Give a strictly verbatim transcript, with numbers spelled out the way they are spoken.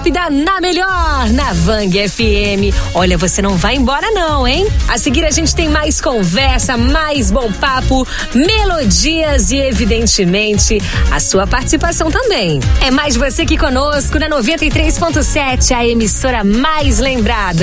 rápida na melhor, na Vang F M. Olha, você não vai embora não, hein? A seguir a gente tem mais conversa, mais bom papo, melodias e evidentemente a sua participação também. É mais você que conosco na noventa e três ponto sete, a emissora mais lembrada.